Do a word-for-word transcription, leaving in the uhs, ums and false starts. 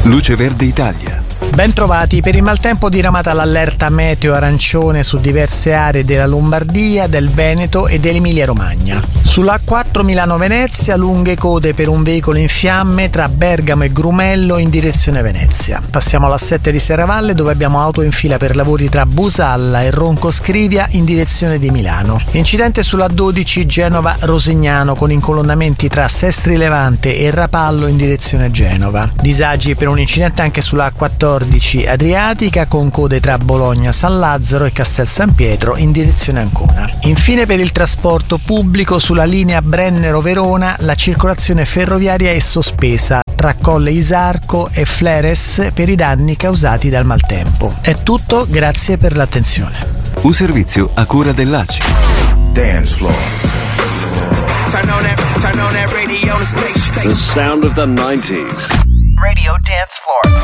Luce Verde Italia. Bentrovati. Per il maltempo diramata l'allerta meteo arancione su diverse aree della Lombardia, del Veneto e dell'Emilia Romagna. Sulla A quattro Milano-Venezia lunghe code per un veicolo in fiamme tra Bergamo e Grumello in direzione Venezia. Passiamo alla sette di Serravalle, dove abbiamo auto in fila per lavori tra Busalla e Ronco Scrivia in direzione di Milano. Incidente sulla dodici Genova-Rosignano con incolonnamenti tra Sestri Levante e Rapallo in direzione Genova. Disagi per un incidente anche sulla A quattordici Adriatica con code tra Bologna, San Lazzaro e Castel San Pietro in direzione Ancona. Infine, per il trasporto pubblico sulla linea Brennero-Verona la circolazione ferroviaria è sospesa tra Colle Isarco e Fleres per i danni causati dal maltempo. È tutto, grazie per l'attenzione. Un servizio a cura dell'A C I. Dance floor. Turn on that, turn on that radio station. The sound of the nineties. Radio Dance Floor.